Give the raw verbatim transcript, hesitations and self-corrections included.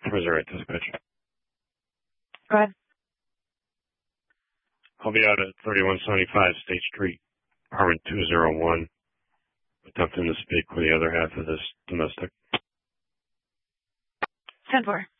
Missouri Dispatch. Go ahead. I'll be out at thirty-one seventy-five State Street, apartment two oh one, attempting to speak with the other half of this domestic. ten four.